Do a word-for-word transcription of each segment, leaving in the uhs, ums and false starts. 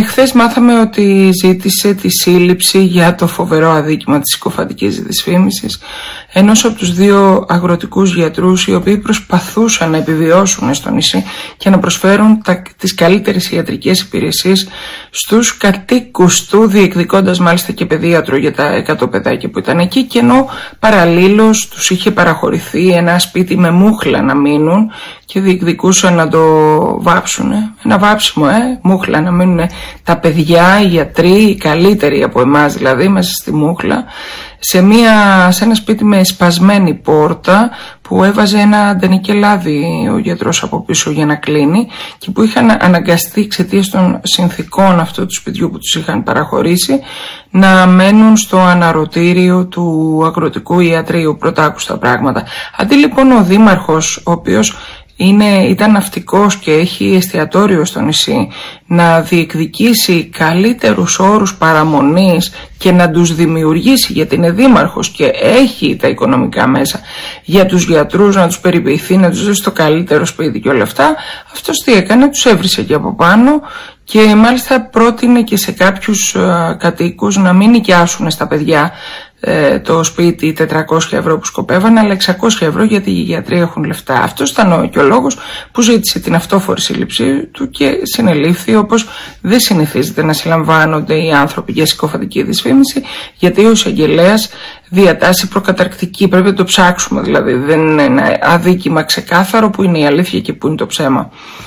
χθες μάθαμε ότι ζήτησε τη σύλληψη για το φοβερό αδίκημα της συκοφαντικής δυσφήμισης ενός από τους δύο αγροτικούς γιατρούς, οι οποίοι προσπαθούσαν να επιβιώσουν στο νησί και να προσφέρουν τα, τις καλύτερες ιατρικές υπηρεσίες στους κατοίκους του, διεκδικώντας μάλιστα και παιδίατρο για τα εκατό παιδάκια που ήταν εκεί, και ενώ παραλλήλως τους είχε παραχωρηθεί ένα σπίτι με μούχλα να μείνουν και διεκδικούσαν να το βάψουν. Ένα βάψιμο, ε, μούχλα να μείνουν τα παιδιά, οι γιατροί, οι καλύτεροι από εμάς δηλαδή, μέσα στη μούχλα, σε, μια, σε ένα σπίτι με σπασμένη πόρτα που έβαζε ένα ντενικελάδι ο γιατρός από πίσω για να κλείνει, και που είχαν αναγκαστεί εξαιτίας των συνθήκων αυτού του σπιτιού που τους είχαν παραχωρήσει να μένουν στο αναρωτήριο του αγροτικού ιατρείου. Πρωτάκουστα πράγματα. Αντί λοιπόν ο δήμαρχος, ο οποίος Είναι, ήταν ναυτικός και έχει εστιατόριο στο νησί, να διεκδικήσει καλύτερους όρους παραμονής και να τους δημιουργήσει, γιατί είναι δήμαρχος και έχει τα οικονομικά μέσα για τους γιατρούς, να τους περιποιηθεί, να τους δώσει το καλύτερο σπίτι και όλα αυτά, αυτός τι έκανε? Τους έβρισε και από πάνω, και μάλιστα πρότεινε και σε κάποιους α, κατοίκους να μην νοικιάσουν στα παιδιά ε, το σπίτι τετρακόσια ευρώ που σκοπεύαν, αλλά εξακόσια ευρώ, γιατί οι γιατροί έχουν λεφτά. Αυτός ήταν ο, και ο λόγος που ζήτησε την αυτόφορη σύλληψή του και συνελήφθη, όπως δεν συνηθίζεται να συλλαμβάνονται οι άνθρωποι για συκοφαντική δυσφήμιση, γιατί ο εισαγγελέας διατάσσει προκαταρκτική, πρέπει να το ψάξουμε δηλαδή, δεν είναι ένα αδίκημα ξεκάθαρο που είναι η αλήθεια και που είναι το ψέμα.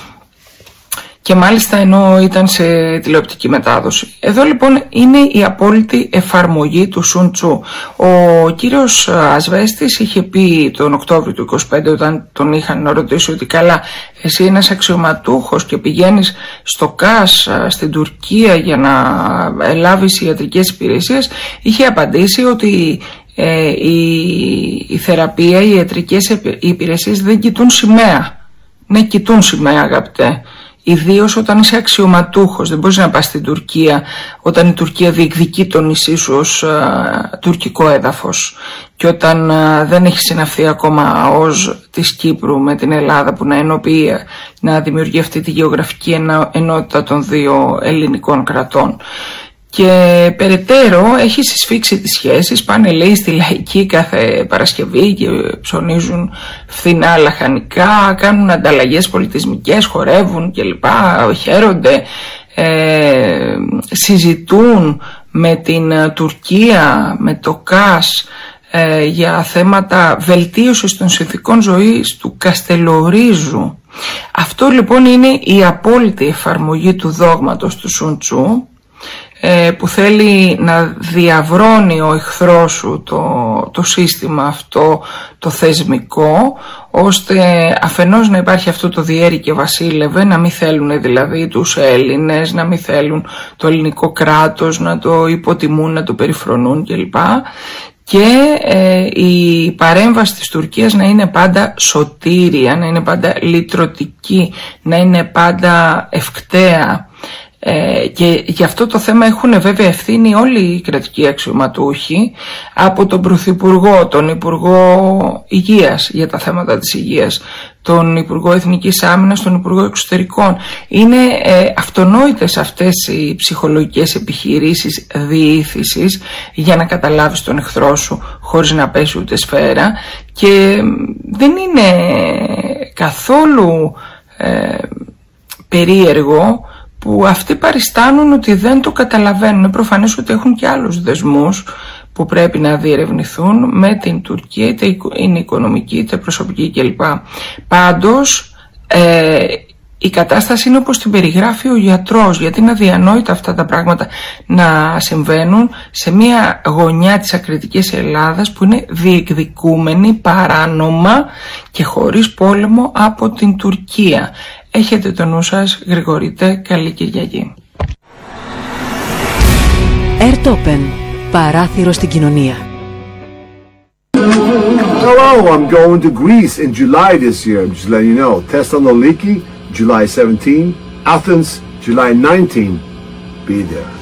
Και μάλιστα ενώ ήταν σε τηλεοπτική μετάδοση. Εδώ λοιπόν είναι η απόλυτη εφαρμογή του Σουν Τσου. Ο κύριος Ασβέστης είχε πει τον Οκτώβριο του είκοσι πέντε, όταν τον είχαν ρωτήσει ότι καλά, εσύ είναι ένας αξιωματούχος και πηγαίνεις στο ΚΑΣ στην Τουρκία για να λάβεις ιατρικές υπηρεσίες, είχε απαντήσει ότι ε, η, η θεραπεία, οι ιατρικές υπηρεσίες δεν κοιτούν σημαία. Ναι, κοιτούν σημαία, αγαπητέ. Ιδίως όταν είσαι αξιωματούχος, δεν μπορείς να πας στην Τουρκία όταν η Τουρκία διεκδικεί το νησί σου ως α, τουρκικό έδαφος, και όταν α, δεν έχει συναυθεί ακόμα ως της Κύπρου με την Ελλάδα που να ενοποιεί, να δημιουργεί αυτή τη γεωγραφική ενο, ενότητα των δύο ελληνικών κρατών. Και περαιτέρω έχει συσφίξει τις σχέσεις, πάνε λέει στη Λαϊκή κάθε Παρασκευή και ψωνίζουν φθηνά λαχανικά, κάνουν ανταλλαγές πολιτισμικές, χορεύουν κλπ, χαίρονται, ε, συζητούν με την Τουρκία, με το ΚΑΣ, ε, για θέματα βελτίωσης των συνθηκών ζωής του Καστελορίζου. Αυτό λοιπόν είναι η απόλυτη εφαρμογή του δόγματος του Σουν Τσου, που θέλει να διαβρώνει ο εχθρός σου το, το σύστημα αυτό, το θεσμικό, ώστε αφενός να υπάρχει αυτό το διέρη και βασίλευε, να μην θέλουν δηλαδή τους Έλληνες, να μην θέλουν το ελληνικό κράτος, να το υποτιμούν, να το περιφρονούν κλπ. Και ε, η παρέμβαση της Τουρκίας να είναι πάντα σωτήρια, να είναι πάντα λυτρωτική, να είναι πάντα ευκταία. Ε, και γι' αυτό το θέμα έχουν βέβαια ευθύνη όλοι οι κρατικοί αξιωματούχοι, από τον Πρωθυπουργό, τον Υπουργό Υγείας για τα θέματα της υγείας, τον Υπουργό Εθνικής Άμυνας, τον Υπουργό Εξωτερικών. Είναι ε, αυτονόητες αυτές οι ψυχολογικές επιχειρήσεις διήθησης για να καταλάβεις τον εχθρό σου χωρίς να πέσει ούτε σφαίρα, και δεν είναι καθόλου ε, περίεργο που αυτοί παριστάνουν ότι δεν το καταλαβαίνουν. Είναι προφανές ότι έχουν και άλλους δεσμούς που πρέπει να διερευνηθούν με την Τουρκία, είτε είναι οικονομική είτε προσωπική κλπ. Πάντως ε, η κατάσταση είναι όπως την περιγράφει ο γιατρός, γιατί είναι αδιανόητα αυτά τα πράγματα να συμβαίνουν σε μια γωνιά της ακριτικής Ελλάδας που είναι διεκδικούμενη παράνομα και χωρίς πόλεμο από την Τουρκία. Έχετε το νου σας, γρηγορείτε, καλή Κυριακή. Airtopen, παράθυρο στην κοινωνία. Hello, I'm going to Greece in July this year. I'm just letting you know. Thessaloniki, July seventeenth. Athens, July nineteenth. Be there.